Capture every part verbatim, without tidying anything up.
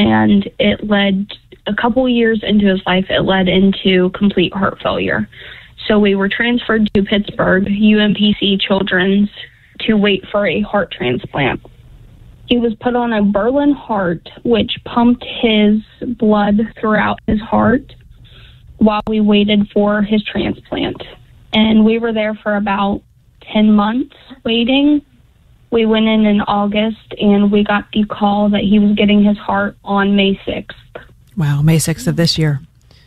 and it led, a couple years into his life, it led into complete heart failure. So we were transferred to Pittsburgh, U M P C Children's, to wait for a heart transplant. He was put on a Berlin heart, which pumped his blood throughout his heart while we waited for his transplant. And we were there for about ten months waiting. We went in in August, and we got the call that he was getting his heart on May sixth. Wow, May sixth of this year.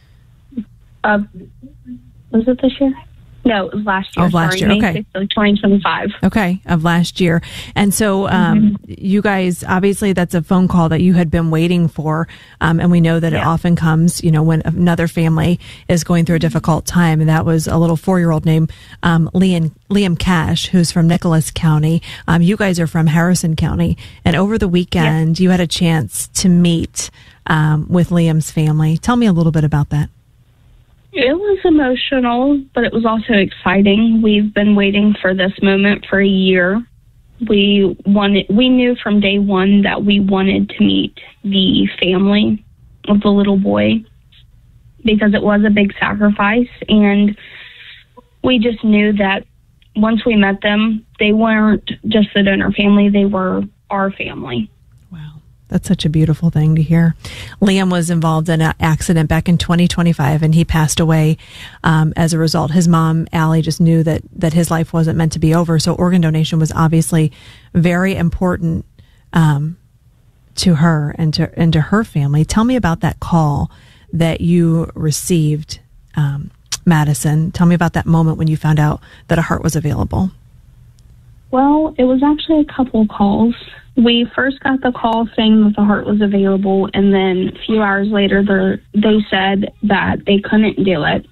Uh, was it this year? No, it was last year. Oh, last Sorry, year. May Okay. sixth of twenty twenty-five. Okay, of last year. And so um, mm-hmm. you guys, obviously that's a phone call that you had been waiting for. Um, and we know that yeah. it often comes, you know, when another family is going through a difficult time. And that was a little four-year-old named um, Liam, Liam Cash, who's from Nicholas County. Um, you guys are from Harrison County. And over the weekend, yeah. you had a chance to meet um, with Liam's family. Tell me a little bit about that. It was emotional, but it was also exciting. We've been waiting for this moment for a year. We wanted, we knew from day one that we wanted to meet the family of the little boy because it was a big sacrifice, and we just knew that once we met them, they weren't just the donor family, they were our family. That's such a beautiful thing to hear. Liam was involved in an accident back in twenty twenty-five, and he passed away um, as a result. His mom, Allie, just knew that, that his life wasn't meant to be over. So organ donation was obviously very important um, to her and to, and to her family. Tell me about that call that you received, um, Madison. Tell me about that moment when you found out that a heart was available. Well, it was actually a couple calls. We first got the call saying that the heart was available, and then a few hours later, they said that they couldn't do it.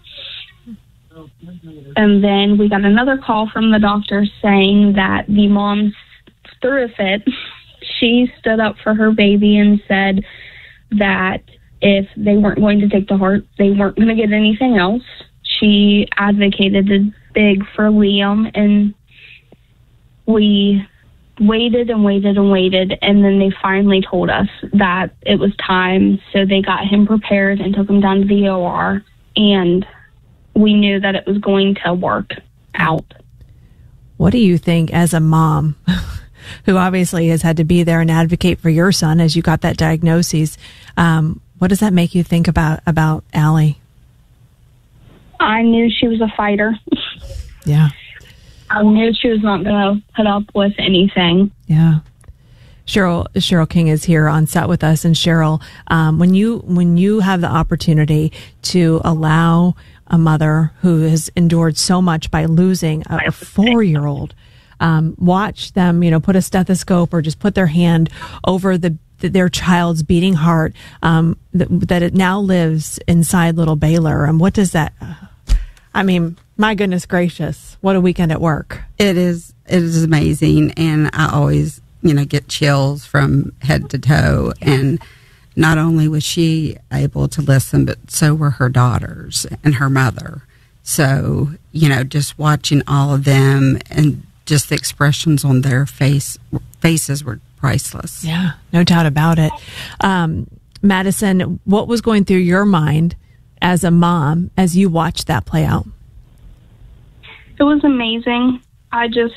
And then we got another call from the doctor saying that the mom threw a fit. She stood up for her baby and said that if they weren't going to take the heart, they weren't going to get anything else. She advocated big for Liam, and we waited and waited and waited, and then they finally told us that it was time, so they got him prepared and took him down to the O R, and we knew that it was going to work out. What do you think as a mom who obviously has had to be there and advocate for your son as you got that diagnosis? Um, what does that make you think about, about Allie? I knew she was a fighter. Yeah. I knew she was not going to put up with anything. Yeah. Cheryl Cheryl King is here on set with us. And Cheryl, um, when you when you have the opportunity to allow a mother who has endured so much by losing a, a four-year-old, um, watch them, you know, put a stethoscope or just put their hand over the their child's beating heart, um, that, that it now lives inside little Baylor. And what does that? I mean, my goodness gracious, what a weekend at work. It is, it is amazing. And I always, you know, get chills from head to toe. And not only was she able to listen, but so were her daughters and her mother. So, you know, just watching all of them and just the expressions on their face faces were priceless. Yeah, no doubt about it. Um, Madison, what was going through your mind as a mom as you watched that play out? It was amazing. I just,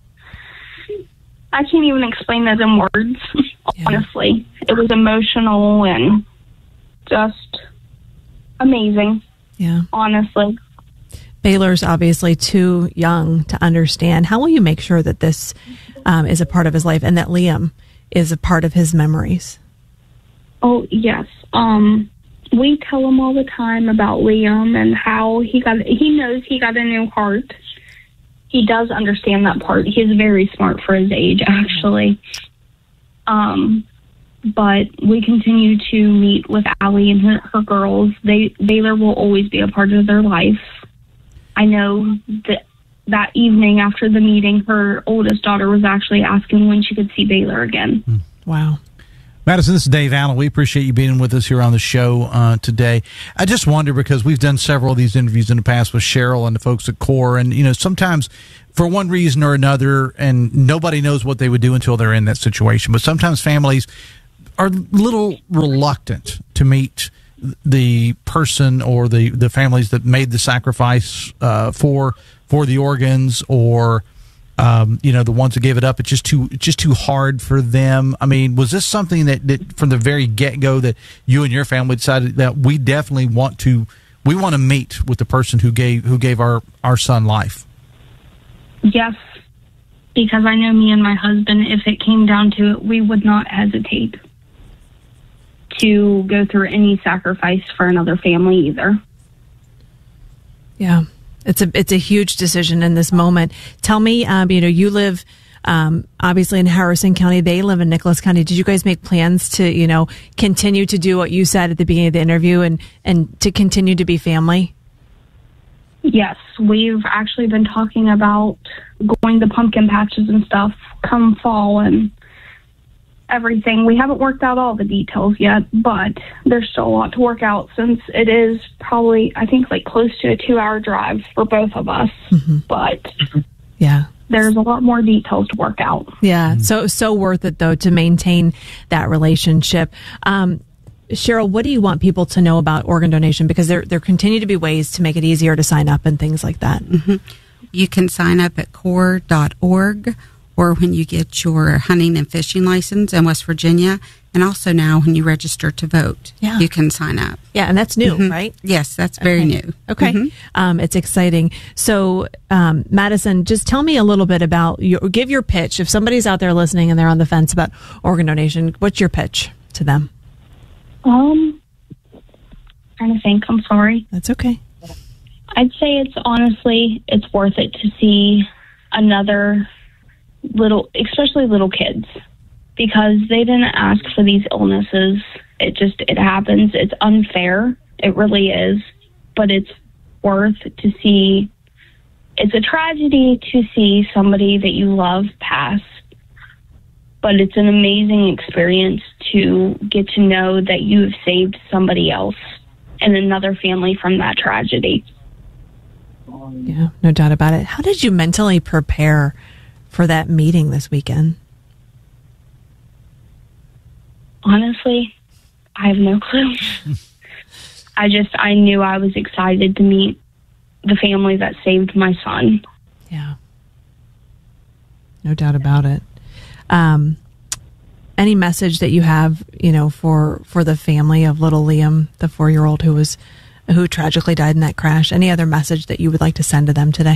I can't even explain that in words, yeah. Honestly. It was emotional and just amazing. Yeah. Honestly. Baylor's obviously too young to understand. How will you make sure that this um, is a part of his life and that Liam is a part of his memories? Oh, yes. Um, we tell him all the time about Liam and how he got, he knows he got a new heart. He does understand that part. He's very smart for his age, actually. Um, but we continue to meet with Allie and her, her girls. They, Baylor will always be a part of their life. I know that that evening after the meeting, her oldest daughter was actually asking when she could see Baylor again. Wow. Madison, this is Dave Allen. We appreciate you being with us here on the show uh, today. I just wonder, because we've done several of these interviews in the past with Cheryl and the folks at CORE, and, you know, sometimes for one reason or another, and nobody knows what they would do until they're in that situation, but sometimes families are a little reluctant to meet the person or the, the families that made the sacrifice uh, for for the organs, or um, you know, the ones that gave it up. It's just too it's just too hard for them. I mean, was this something that, that from the very get go that you and your family decided that we definitely want to we want to meet with the person who gave who gave our, our son life? Yes, because I know me and my husband, if it came down to it, we would not hesitate to go through any sacrifice for another family either. Yeah, it's a it's a huge decision in this moment. Tell me, um, you know, you live um, obviously in Harrison County. They live in Nicholas County. Did you guys make plans to, you know, continue to do what you said at the beginning of the interview and, and to continue to be family? Yes, we've actually been talking about going to pumpkin patches and stuff come fall and everything. We haven't worked out all the details yet, but there's still a lot to work out since it is probably, I think, like close to a two-hour drive for both of us. Mm-hmm. But yeah, there's a lot more details to work out. Yeah, mm-hmm. so so worth it though to maintain that relationship. Um, Cheryl, what do you want people to know about organ donation? Because there there continue to be ways to make it easier to sign up and things like that. Mm-hmm. You can sign up at core dot org, or when you get your hunting and fishing license in West Virginia, and also now when you register to vote, yeah. you can sign up. Yeah, and that's new, mm-hmm. right? Yes, that's very okay. new. Okay, mm-hmm. um, it's exciting. So, um, Madison, just tell me a little bit about your, give your pitch. If somebody's out there listening and they're on the fence about organ donation, what's your pitch to them? Um, trying to think. I'm sorry. That's okay. I'd say it's honestly, it's worth it to see another little, especially little kids, because they didn't ask for these illnesses. It just, it happens. It's unfair. It really is. But it's worth to see. It's a tragedy to see somebody that you love pass, but it's an amazing experience to get to know that you have saved somebody else and another family from that tragedy. Yeah, no doubt about it. How did you mentally prepare for that meeting this weekend? Honestly, I have no clue. I just, I knew I was excited to meet the family that saved my son. Yeah. No doubt about it. Um, any message that you have, you know, for, for the family of little Liam, the four-year-old who was, who tragically died in that crash? Any other message that you would like to send to them today?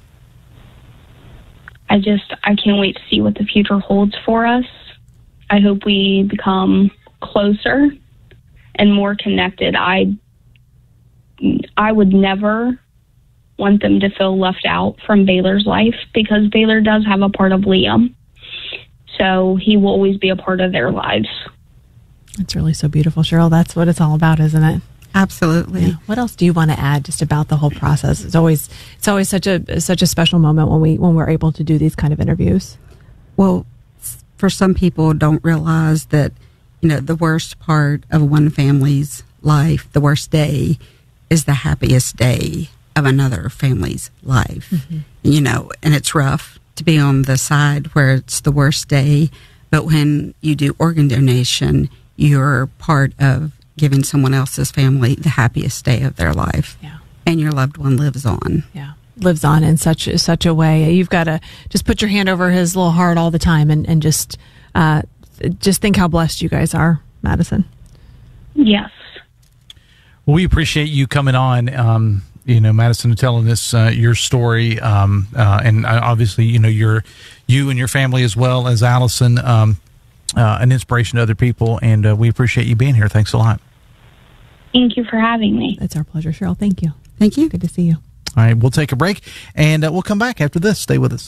I just, I can't wait to see what the future holds for us. I hope we become closer and more connected. I, I would never want them to feel left out from Baylor's life, because Baylor does have a part of Liam. So he will always be a part of their lives. It's really so beautiful, Cheryl. That's what it's all about, isn't it? Absolutely. Yeah. What else do you want to add just about the whole process? It's always it's always such a such a special moment when we when we're able to do these kind of interviews. Well, for some people don't realize that, you know, the worst part of one family's life, the worst day, is the happiest day of another family's life. Mm-hmm. You know, and it's rough to be on the side where it's the worst day, but when you do organ donation, you're part of giving someone else's family the happiest day of their life. Yeah. And your loved one lives on. Yeah. Lives on in such such a way. You've got to just put your hand over his little heart all the time and, and just uh, just think how blessed you guys are, Madison. Yes. Well, we appreciate you coming on, um, you know, Madison, and telling us uh, your story. Um, uh, and obviously, you know, your, you and your family, as well as Allison, um, uh, an inspiration to other people. And uh, we appreciate you being here. Thanks a lot. Thank you for having me. It's our pleasure, Cheryl. Thank you. Thank you. Good to see you. All right, we'll take a break, and uh, we'll come back after this. Stay with us.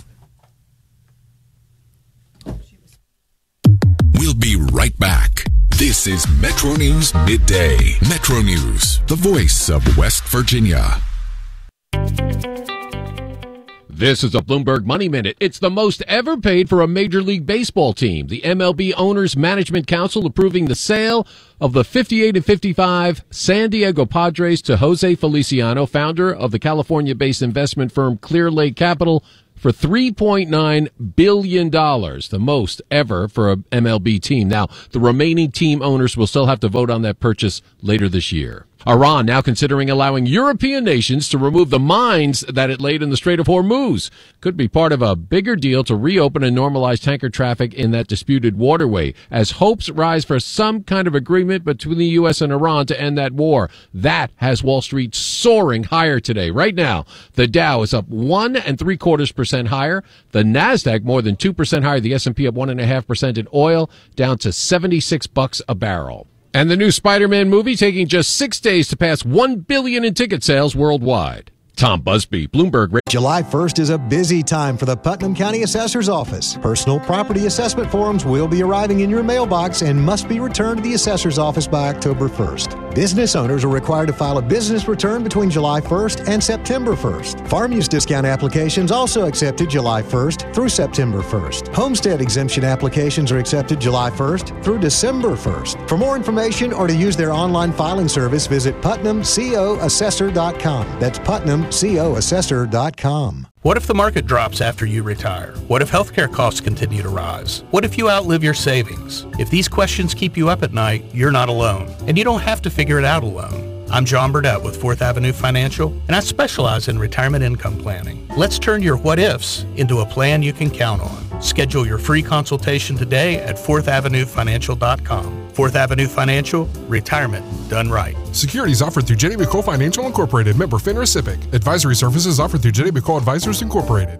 We'll be right back. This is Metro News Midday. Metro News, the voice of West Virginia. This is a Bloomberg Money Minute. It's the most ever paid for a Major League Baseball team. The M L B Owners Management Council approving the sale of the fifty-eight and fifty-five San Diego Padres to Jose Feliciano, founder of the California-based investment firm Clear Lake Capital, for three point nine billion dollars, the most ever for a M L B team. Now, the remaining team owners will still have to vote on that purchase later this year. Iran now considering allowing European nations to remove the mines that it laid in the Strait of Hormuz. Could be part of a bigger deal to reopen and normalize tanker traffic in that disputed waterway, as hopes rise for some kind of agreement between the U S and Iran to end that war. That has Wall Street soaring higher today. Right now, the Dow is up one and three quarters percent higher. The Nasdaq more than two percent higher. The S and P up one and a half percent. In oil down to seventy-six bucks a barrel. And the new Spider-Man movie taking just six days to pass one billion in ticket sales worldwide. Tom Busby, Bloomberg. July first is a busy time for the Putnam County Assessor's Office. Personal property assessment forms will be arriving in your mailbox and must be returned to the Assessor's Office by October first. Business owners are required to file a business return between July first and September first. Farm use discount applications also accepted July first through September first. Homestead exemption applications are accepted July first through December first. For more information or to use their online filing service, visit putnam co assessor dot com. That's putnam co assessor dot com. What if the market drops after you retire? What if healthcare costs continue to rise? What if you outlive your savings? If these questions keep you up at night, you're not alone, and you don't have to figure it out alone. I'm John Burdett with Fourth Avenue Financial, and I specialize in retirement income planning. Let's turn your what-ifs into a plan you can count on. Schedule your free consultation today at fourth avenue financial dot com. Fourth Avenue Financial, retirement done right. Securities offered through Jenny McCole Financial Incorporated, member FINRA SIPC. Advisory services offered through Jenny McCole Advisors Incorporated.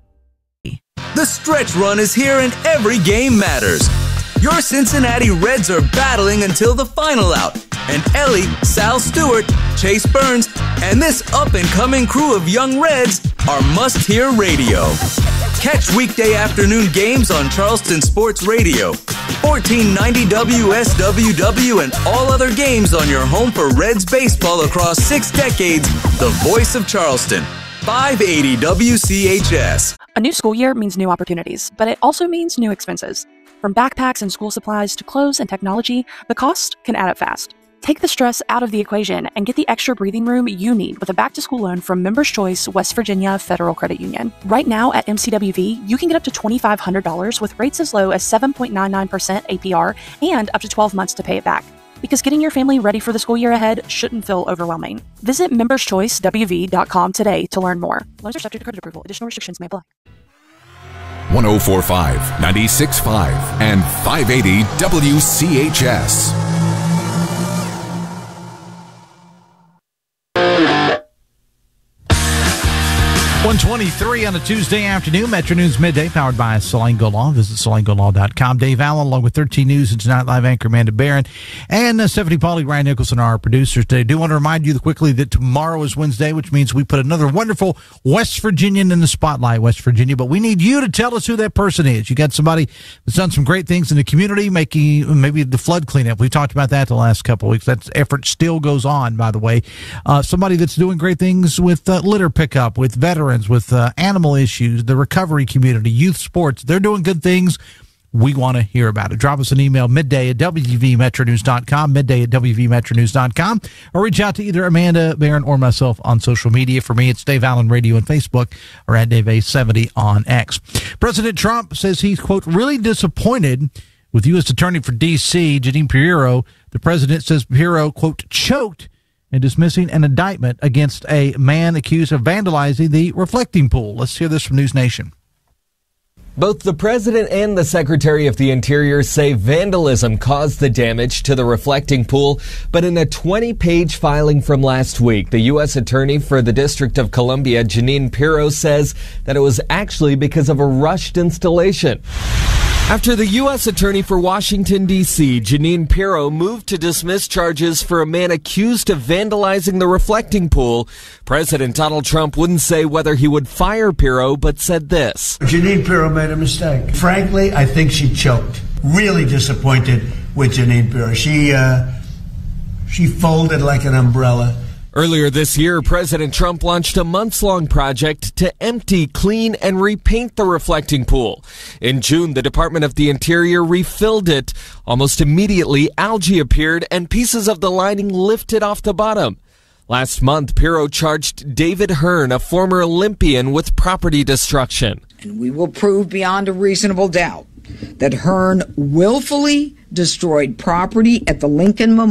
The stretch run is here and every game matters. Your Cincinnati Reds are battling until the final out. And Ellie, Sal Stewart, Chase Burns, and this up-and-coming crew of young Reds are must-hear radio. Catch weekday afternoon games on Charleston Sports Radio, fourteen ninety W S W W, and all other games on your home for Reds baseball across six decades. The voice of Charleston, five eighty W C H S. A new school year means new opportunities, but it also means new expenses. From backpacks and school supplies to clothes and technology, the cost can add up fast. Take the stress out of the equation and get the extra breathing room you need with a back-to-school loan from Members Choice West Virginia Federal Credit Union. Right now at M C W V, you can get up to twenty-five hundred dollars with rates as low as seven point nine nine percent A P R and up to twelve months to pay it back. Because getting your family ready for the school year ahead shouldn't feel overwhelming. Visit members choice w v dot com today to learn more. Loans are subject to credit approval. Additional restrictions may apply. one oh four point five, ninety-six point five, and five eighty W C H S. one twenty-three on a Tuesday afternoon. Metro News Midday, powered by Salango Law. Visit salango law dot com. Dave Allen, along with thirteen News and Tonight Live anchor Amanda Barron, and uh, Stephanie Pauly, Ryan Nicholson are our producers today. I do want to remind you quickly that tomorrow is Wednesday, which means we put another wonderful West Virginian in the spotlight, West Virginia. But we need you to tell us who that person is. You got somebody that's done some great things in the community, making maybe the flood cleanup. We talked about that the last couple of weeks. That effort still goes on, by the way. Uh, somebody that's doing great things with uh, litter pickup, with veterans, with uh, animal issues, the recovery community, youth sports. They're doing good things. We want to hear about it. Drop us an email, midday at w v metro news dot com, midday at w v metro news dot com, or reach out to either Amanda Barron or myself on social media. For me, it's Dave Allen Radio on Facebook or at Dave A seventy on X. President Trump says he's, quote, really disappointed with U S Attorney for D C, Jeanine Pirro. The president says Pirro, quote, choked in dismissing an indictment against a man accused of vandalizing the reflecting pool. Let's hear this from News Nation. Both the president and the Secretary of the Interior say vandalism caused the damage to the reflecting pool, but in a twenty-page filing from last week, the U S Attorney for the District of Columbia, Jeanine Pirro, says that it was actually because of a rushed installation. After the U S Attorney for Washington, D C, Jeanine Pirro, moved to dismiss charges for a man accused of vandalizing the reflecting pool, President Donald Trump wouldn't say whether he would fire Pirro, but said this. Jeanine Pirro made a mistake. Frankly, I think she choked. Really disappointed with Jeanine Pirro. She, uh, she folded like an umbrella. Earlier this year, President Trump launched a months-long project to empty, clean, and repaint the reflecting pool. In June, the Department of the Interior refilled it. Almost immediately, algae appeared and pieces of the lining lifted off the bottom. Last month, Pirro charged David Hearn, a former Olympian, with property destruction. And we will prove beyond a reasonable doubt that Hearn willfully destroyed property at the Lincoln Memorial